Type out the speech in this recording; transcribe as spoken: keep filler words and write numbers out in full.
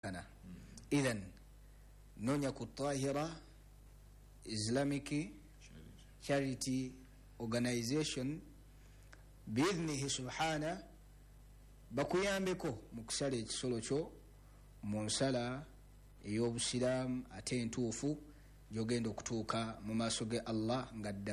ana idhan nonya ku Tahira Islamic Charity Organization biidhnihi subhana bakuyambeko mu kusala ekisolo kyo mu nsala ey'obusiraamu ate entuufu gy'ogenda okutuuka mu maaso ge Allah nga